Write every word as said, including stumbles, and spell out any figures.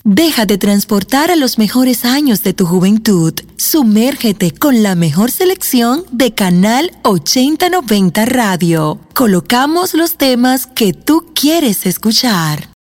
Deja de transportar a los mejores años de tu juventud. Sumérgete con la mejor selección de Canal ochenta noventa Radio. Colocamos los temas que tú quieres escuchar.